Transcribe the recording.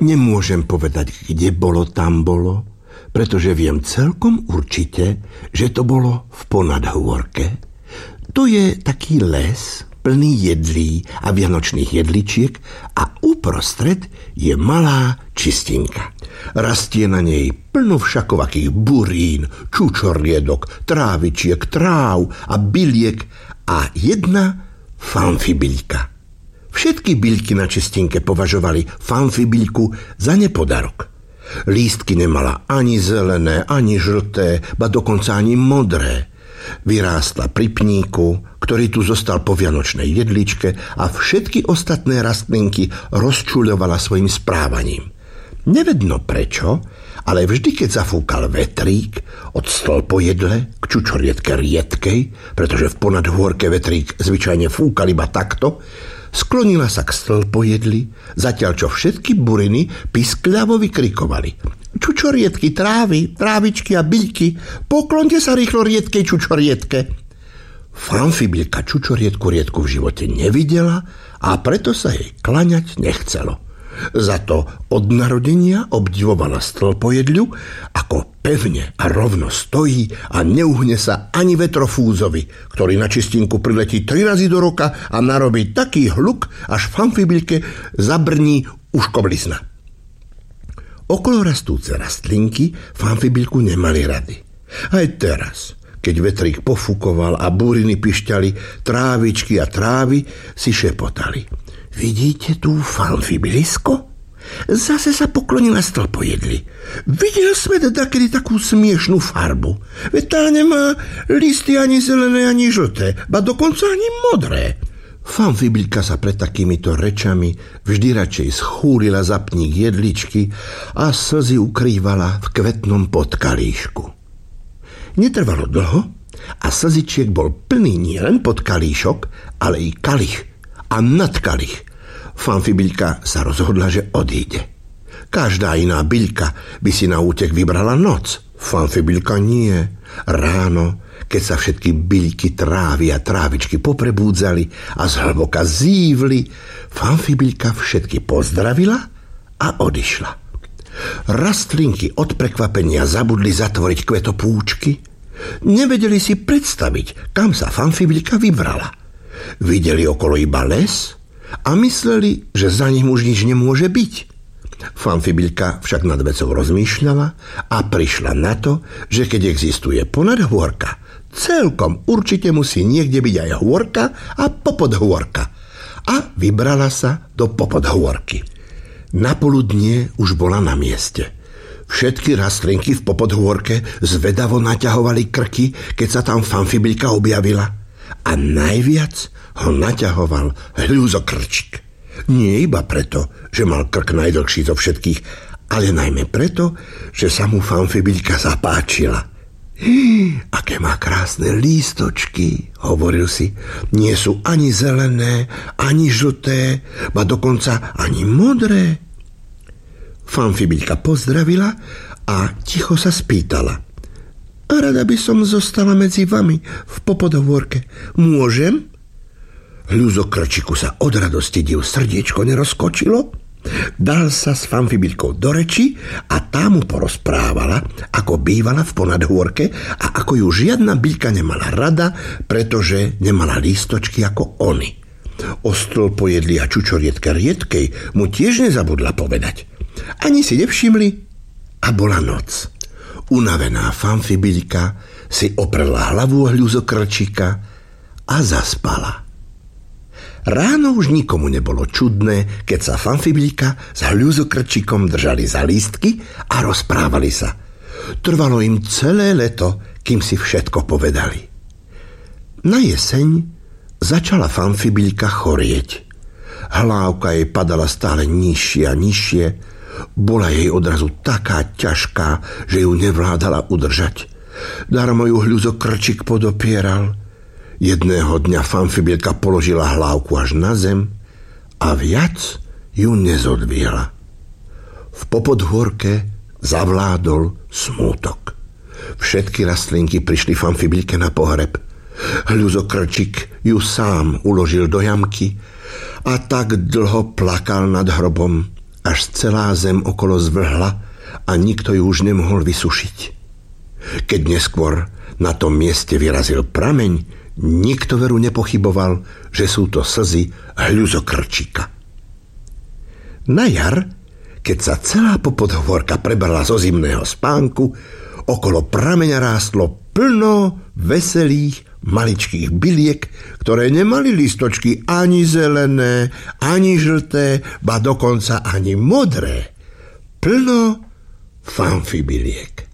Nemôžem povedať, kde bolo, tam bolo, pretože viem celkom určite, že to bolo v Ponadhôrke. To je taký les plný jedlí a vianočných jedličiek a uprostred je malá čistinka. Rastie na nej plno všakovakých burín, čučoriedok, trávičiek, tráv a byliek a jedna fanfibiľka. Všetky byľky na čistinke považovali fanfibiľku za nepodarok. Lístky nemala ani zelené, ani žlté, ba dokonca ani modré. Vyrástla pri pníku, ktorý tu zostal po vianočnej jedličke a všetky ostatné rastlinky rozčuľovala svojim správaním. Nevedno prečo, ale vždy, keď zafúkal vetrík od stĺpojedle k čučoriedke riedkej, pretože v Ponadhôrke vetrík zvyčajne fúkal iba takto, sklonila sa k stĺpojedli, zatiaľ čo všetky buriny piskľavo vykrikovali: Čučoriedky, trávy, trávičky a byľky, poklonte sa rýchlo riedkej čučoriedke. Fanfibiľka čučoriedku riedku v živote nevidela a preto sa jej klaňať nechcelo. Za to od narodenia obdivovala stĺpojedľu, ako pevne a rovno stojí a neuhne sa ani vetrofúzovi, ktorý na čistinku priletí 3 razy do roka a narobí taký hluk, až fanfibiľke zabrní uškoblizna. Okolo rastúce rastlinky fanfibiľku nemali rady. Aj teraz, keď vetrík pofúkoval a buriny pišťali, trávičky a trávy si šepotali: Vidíte tú fanfibilisko? Zase sa poklonila stĺpojedli. Videl sme dakedy takú smiešnú farbu. Veď tá nemá listy ani zelené, ani žlté, ba dokonca ani modré. Fanfibiľka sa pred takýmito rečami vždy radšej schúlila za pník jedličky a slzy ukrývala v kvetnom podkalíšku. Netrvalo dlho a slzičiek bol plný nielen podkalíšok, ale i kalich a nadkalich. Fanfibiľka sa rozhodla, že odíde. Každá iná byľka by si na útek vybrala noc. Fanfibiľka nie. Ráno, keď sa všetky byľky, trávy a trávičky poprebúdzali a zhlboka zívli, fanfibiľka všetky pozdravila a odišla. Rastlinky od prekvapenia zabudli zatvoriť kvetopúčky. Nevedeli si predstaviť, kam sa fanfibiľka vybrala. Videli okolo iba les a mysleli, že za ním už nič nemôže byť. Fanfibiľka však nad vecou rozmýšľala a prišla na to, že keď existuje Ponadhôrka, celkom určite musí niekde byť aj hôrka a popodhôrka. A vybrala sa do Popodhôrky. Na poludnie už bola na mieste. Všetky rastlinky v Popodhôrke zvedavo naťahovali krky, keď sa tam fanfibiľka objavila. A najviac ho naťahoval Hľuzokrčík. Nie iba preto, že mal krk najdlhší zo všetkých, ale najmä preto, že sa mu fanfibiľka zapáčila. Aké má krásne lístočky, hovoril si. Nie sú ani zelené, ani žlté, ba dokonca ani modré. Fanfibiľka pozdravila a ticho sa spýtala: Rada by som zostala medzi vami v Popodhôrke. Môžem? Hľuzokrčíku sa od radosti div srdiečko nerozkočilo. Dal sa s fanfibiľkou do reči a tá mu porozprávala, ako bývala v Ponadhôrke a ako ju žiadna byľka nemala rada, pretože nemala lístočky ako oni. O stĺpojedli a čučoriedke riedkej mu tiež nezabudla povedať. Ani si nevšimli a bola noc. Unavená fanfibiľka si oprela hlavu Hľuzokrčíka a zaspala. Ráno už nikomu nebolo čudné, keď sa fanfibiľka s Hľuzokrčíkom držali za lístky a rozprávali sa. Trvalo im celé leto, kým si všetko povedali. Na jeseň začala fanfibiľka chorieť. Hlávka jej padala stále nižšie a nižšie. Bola jej odrazu taká ťažká, že ju nevládala udržať. Darmo ju Hľuzokrčík podopieral. Jedného dňa fanfibiľka položila hlávku až na zem a viac ju nezodviela. V Popodhôrke zavládol smútok. Všetky rastlinky prišli fanfibiľke na pohreb. Hľuzokrčík ju sám uložil do jamky a tak dlho plakal nad hrobom, až celá zem okolo zvlhla a nikto ju už nemohol vysušiť. Keď neskôr na tom mieste vyrazil prameň, nikto veru nepochyboval, že sú to slzy hľuzokrčíka. Na jar, keď sa celá popodhovorka prebrala zo zimného spánku, okolo prameňa rástlo plno veselých maličkých byliek, ktoré nemali listočky ani zelené, ani žlté, ba dokonca ani modré. Plno fanfibyliek.